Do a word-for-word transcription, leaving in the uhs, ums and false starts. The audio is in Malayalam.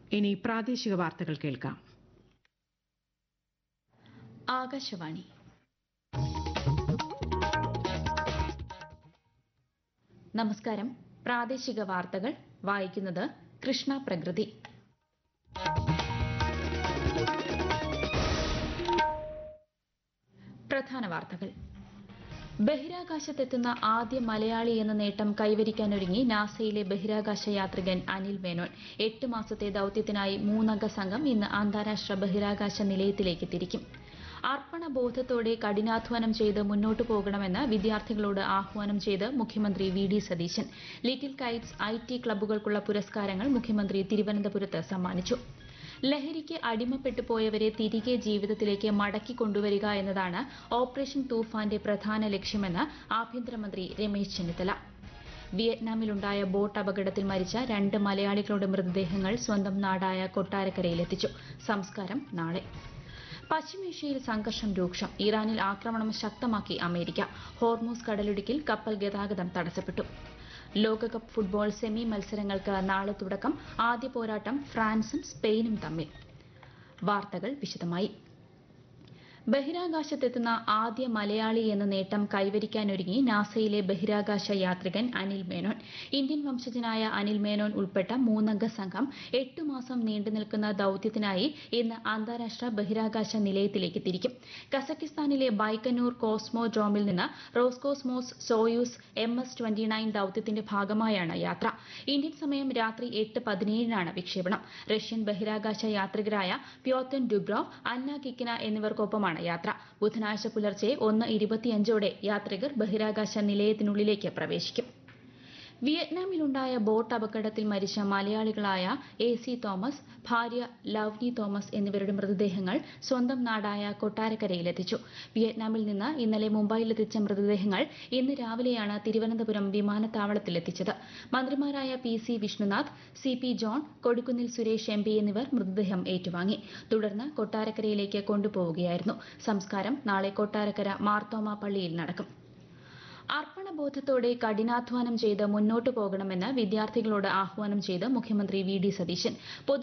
ഇനി പ്രാദേശിക വാർത്തകൾ കേൾക്കാം. ആകാശവാണി. നമസ്കാരം. പ്രാദേശിക വാർത്തകൾ വായിക്കുന്നത് കൃഷ്ണ പ്രകൃതി. പ്രധാന വാർത്തകൾ. ബഹിരാകാശത്തെത്തുന്ന ആദ്യ മലയാളി എന്ന നേട്ടം കൈവരിക്കാനൊരുങ്ങി നാസയിലെ ബഹിരാകാശ യാത്രികൻ അനിൽ മേനോൻ. എട്ട് മാസത്തെ ദൌത്യത്തിനായി മൂന്നംഗ സംഘം ഇന്ന് അന്താരാഷ്ട്ര ബഹിരാകാശ നിലയത്തിലേക്ക് തിരിക്കും. അർപ്പണബോധത്തോടെ കഠിനാധ്വാനം ചെയ്ത് മുന്നോട്ടു പോകണമെന്ന് വിദ്യാർത്ഥികളോട് ആഹ്വാനം ചെയ്ത് മുഖ്യമന്ത്രി V D Satheesan. Little Kites I T ക്ലബ്ബുകൾക്കുള്ള പുരസ്കാരങ്ങൾ മുഖ്യമന്ത്രി തിരുവനന്തപുരത്ത് സമ്മാനിച്ചു. ലഹരിക്ക് അടിമപ്പെട്ടു പോയവരെ തിരികെ ജീവിതത്തിലേക്ക് മടക്കി കൊണ്ടുവരിക എന്നതാണ് ഓപ്പറേഷൻ തൂഫാന്റെ പ്രധാന ലക്ഷ്യമെന്ന് ആഭ്യന്തരമന്ത്രി രമേശ് ചെന്നിത്തല. വിയറ്റ്നാമിലുണ്ടായ ബോട്ട് അപകടത്തിൽ മരിച്ച രണ്ട് മലയാളികളുടെ മൃതദേഹങ്ങൾ സ്വന്തം നാടായ കൊട്ടാരക്കരയിലെത്തിച്ചു. സംസ്കാരം നാളെ. പശ്ചിമേഷ്യയിൽ സംഘർഷം രൂക്ഷം. ഇറാനിൽ ആക്രമണം ശക്തമാക്കി അമേരിക്ക. ഹോർമൂസ് കടലിടുക്കിൽ കപ്പൽ ഗതാഗതം തടസ്സപ്പെട്ടു. ലോകകപ്പ് ഫുട്ബോൾ സെമി മത്സരങ്ങൾക്ക് നാളെ തുടക്കം. ആദ്യ പോരാട്ടം ഫ്രാൻസും സ്പെയിനും തമ്മിൽ. വാർത്തകൾ വിശദമായി. ബഹിരാകാശത്തെത്തുന്ന ആദ്യ മലയാളി എന്ന നേട്ടം കൈവരിക്കാനൊരുങ്ങി നാസയിലെ ബഹിരാകാശ യാത്രികൻ അനിൽ മേനോൻ. ഇന്ത്യൻ വംശജനായ അനിൽ മേനോൻ ഉൾപ്പെട്ട മൂന്നംഗ സംഘം എട്ടു മാസം നീണ്ടുനിൽക്കുന്ന ദൌത്യത്തിനായി ഇന്ന് അന്താരാഷ്ട്ര ബഹിരാകാശ നിലയത്തിലേക്ക് തിരിക്കും. കസക്കിസ്ഥാനിലെ ബൈക്കനൂർ കോസ്മോഡ്രോമിൽ നിന്ന് Roscosmos Soyuz M S twenty nine ദൌത്യത്തിന്റെ ഭാഗമായാണ് യാത്ര. ഇന്ത്യൻ സമയം രാത്രി എട്ട് പതിനേഴിനാണ് വിക്ഷേപണം. റഷ്യൻ ബഹിരാകാശ യാത്രികരായ പ്യോത്തൻ ഡുബ്രോവ്, അന്ന കിക്കിന എന്നിവർക്കൊപ്പമാണ് യാത്ര. ബുധനാഴ്ച പുലർച്ചെ ഒന്ന് ഇരുപത്തിയഞ്ചോടെ യാത്രികർ ബഹിരാകാശ നിലയത്തിനുള്ളിലേക്ക് പ്രവേശിക്കും. വിയറ്റ്നാമിലുണ്ടായ ബോട്ട് അപകടത്തിൽ മരിച്ച മലയാളികളായ എ സി തോമസ്, ഭാര്യ ലവ്നി തോമസ് എന്നിവരുടെ മൃതദേഹങ്ങൾ സ്വന്തം നാടായ കൊട്ടാരക്കരയിലെത്തിച്ചു. വിയറ്റ്നാമിൽ നിന്ന് ഇന്നലെ മുംബൈയിലെത്തിച്ച മൃതദേഹങ്ങൾ ഇന്ന് രാവിലെയാണ് തിരുവനന്തപുരം വിമാനത്താവളത്തിലെത്തിച്ചത്. മന്ത്രിമാരായ P C Vishnunath, C P John, Kodikunnil Suresh M P എന്നിവർ മൃതദേഹം ഏറ്റുവാങ്ങി. തുടർന്ന് കൊട്ടാരക്കരയിലേക്ക് കൊണ്ടുപോവുകയായിരുന്നു. സംസ്കാരം നാളെ കൊട്ടാരക്കര മാർത്തോമ പള്ളിയിൽ നടക്കും. അർപ്പണബോധത്തോടെ കഠിനാധ്വാനം ചെയ്ത് മുന്നോട്ടു പോകണമെന്ന് വിദ്യാർത്ഥികളോട് ആഹ്വാനം ചെയ്ത് മുഖ്യമന്ത്രി വി ഡി സതീശൻ.